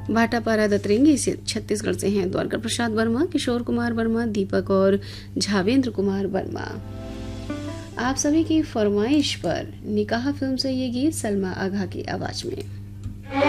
भाटापारा दतरेंगे से छत्तीसगढ़ से हैं द्वारका प्रसाद वर्मा, किशोर कुमार वर्मा, दीपक और झावेंद्र कुमार वर्मा। आप सभी की फरमाइश पर निकाह फिल्म से ये गीत सलमा आगा की आवाज में।